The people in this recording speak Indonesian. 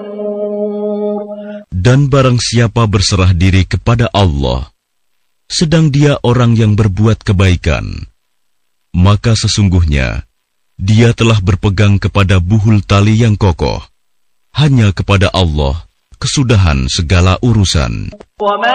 Dan barang siapa berserah diri kepada Allah, sedang dia orang yang berbuat kebaikan, maka sesungguhnya dia telah berpegang kepada buhul tali yang kokoh. Hanya kepada Allah kesudahan segala urusan.